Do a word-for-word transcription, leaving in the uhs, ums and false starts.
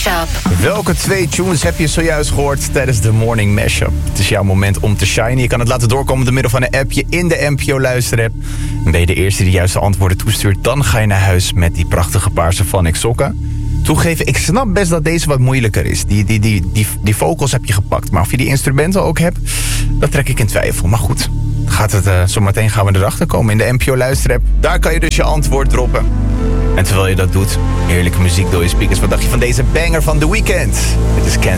Mashup. Welke twee tunes heb je zojuist gehoord tijdens de Morning Mashup? Het is jouw moment om te shinen. Je kan het laten doorkomen door middel van een appje in de N P O luisterapp. En ben je de eerste die de juiste antwoorden toestuurt, dan ga je naar huis met die prachtige paarse Van sokken. Toegeven, ik snap best dat deze wat moeilijker is. Die, die, die, die, die vocals heb je gepakt. Maar of je die instrumenten ook hebt, dat trek ik in twijfel. Maar goed, gaat het, uh, zometeen gaan we erachter komen in de N P O luisterapp. Daar kan je dus je antwoord droppen. En terwijl je dat doet, heerlijke muziek door je speakers. Wat dacht je van deze banger van The Weeknd? Het is Can't